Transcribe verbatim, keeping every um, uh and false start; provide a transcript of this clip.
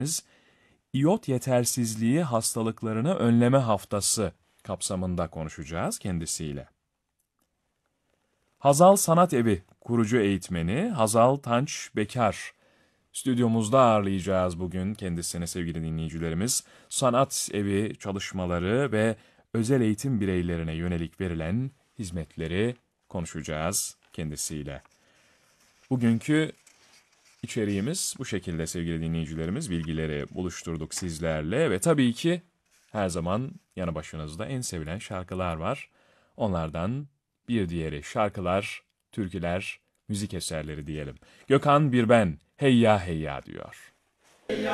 İyot yetersizliği hastalıklarını önleme haftası kapsamında konuşacağız kendisiyle. Hazal Sanat Evi kurucu eğitmeni Hazal Tanç Bekar stüdyomuzda ağırlayacağız bugün kendisine sevgili dinleyicilerimiz. Sanat Evi çalışmaları ve özel eğitim bireylerine yönelik verilen hizmetleri konuşacağız kendisiyle. Bugünkü içeriğimiz bu şekilde sevgili dinleyicilerimiz. Bilgileri buluşturduk sizlerle ve tabii ki her zaman yanı başınızda en sevilen şarkılar var. Onlardan bir diğeri şarkılar, türküler, müzik eserleri diyelim. Gökhan Birben, Hey Ya Hey Ya diyor.